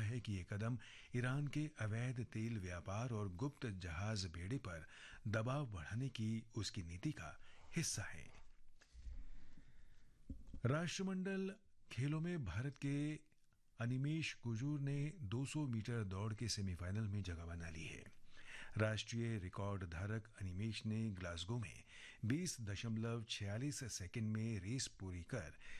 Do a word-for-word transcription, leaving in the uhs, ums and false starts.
है कि ये कदम ईरान के अवैध तेल व्यापार और गुप्त जहाज बेड़े पर दबाव बढ़ाने की उसकी नीति का हिस्सा है। राष्ट्रमंडल खेलों में भारत के अनिमेश कुजूर ने दो सौ मीटर दौड़ के सेमीफाइनल में जगह बना ली है। राष्ट्रीय रिकॉर्ड धारक अनिमेश ने ग्लासगो में बीस दशमलव छियालीस सेकंड में रेस पूरी कर